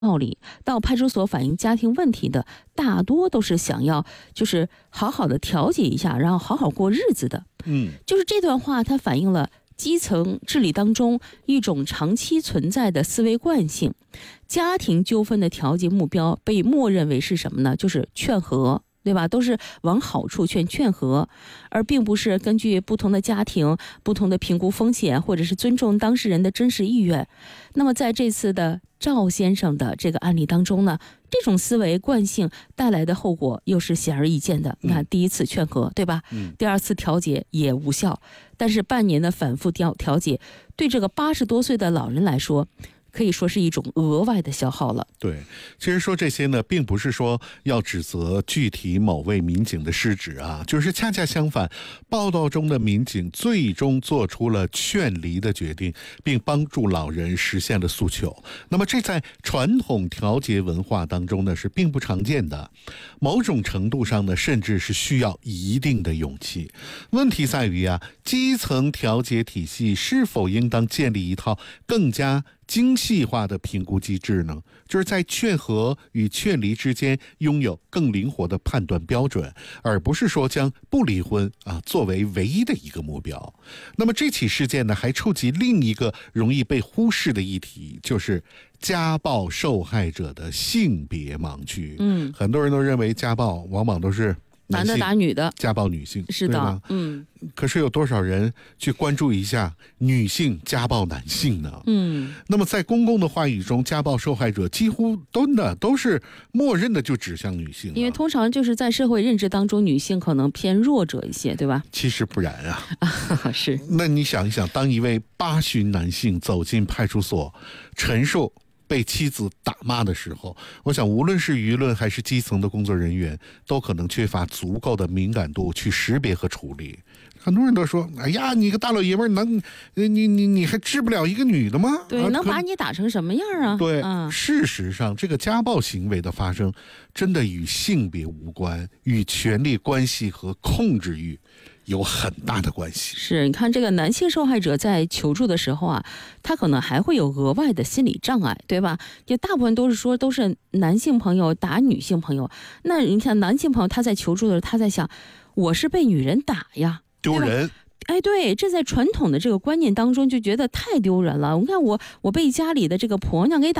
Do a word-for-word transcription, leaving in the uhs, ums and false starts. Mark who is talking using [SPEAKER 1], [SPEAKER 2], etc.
[SPEAKER 1] 道理，到派出所反映家庭问题的，大多都是想要就是好好的调解一下，然后好好过日子的。
[SPEAKER 2] 嗯，
[SPEAKER 1] 就是这段话，它反映了基层治理当中一种长期存在的思维惯性。家庭纠纷的调解目标被默认为是什么呢？就是劝和。对吧？都是往好处劝劝和，而并不是根据不同的家庭、不同的评估风险，或者是尊重当事人的真实意愿。那么在这次的赵先生的这个案例当中呢，这种思维惯性带来的后果又是显而易见的。你看，第一次劝和，对吧？
[SPEAKER 2] 嗯，
[SPEAKER 1] 第二次调解也无效，但是半年的反复调调解，对这个八十多岁的老人来说，可以说是一种额外的消耗了。
[SPEAKER 2] 对，其实说这些呢，并不是说要指责具体某位民警的失职啊，就是恰恰相反，报道中的民警最终做出了劝离的决定，并帮助老人实现了诉求。那么这在传统调解文化当中呢，是并不常见的，某种程度上呢，甚至是需要一定的勇气。问题在于啊，基层调解体系是否应当建立一套更加精细化的评估机制呢？就是在劝和与劝离之间拥有更灵活的判断标准，而不是说将不离婚啊作为唯一的一个目标。那么这起事件呢，还触及另一个容易被忽视的议题，就是家暴受害者的性别盲区。
[SPEAKER 1] 嗯，
[SPEAKER 2] 很多人都认为家暴往往都是
[SPEAKER 1] 男的打女的，
[SPEAKER 2] 家暴女性，
[SPEAKER 1] 是的，嗯。
[SPEAKER 2] 可是有多少人去关注一下女性家暴男性呢？
[SPEAKER 1] 嗯，
[SPEAKER 2] 那么在公共的话语中，家暴受害者几乎都呢都是默认的就指向女性，
[SPEAKER 1] 因为通常就是在社会认知当中，女性可能偏弱者一些，对吧？
[SPEAKER 2] 其实不然啊，
[SPEAKER 1] 是。
[SPEAKER 2] 那你想一想，当一位八旬男性走进派出所，陈述被妻子打骂的时候，我想无论是舆论还是基层的工作人员，都可能缺乏足够的敏感度去识别和处理。很多人都说：“哎呀，你个大老爷们儿，能你你你还治不了一个女的吗？
[SPEAKER 1] 对，能把你打成什么样啊？”
[SPEAKER 2] 对，
[SPEAKER 1] 嗯、
[SPEAKER 2] 事实上，这个家暴行为的发生，真的与性别无关，与权力关系和控制欲有很大的关系。
[SPEAKER 1] 是，你看这个男性受害者在求助的时候啊，他可能还会有额外的心理障碍，对吧？就大部分都是说都是男性朋友打女性朋友，那你看男性朋友他在求助的时候，他在想，我是被女人打呀，
[SPEAKER 2] 丢人。
[SPEAKER 1] 哎，对，这在传统的这个观念当中就觉得太丢人了。我看我我被家里的这个婆娘给打。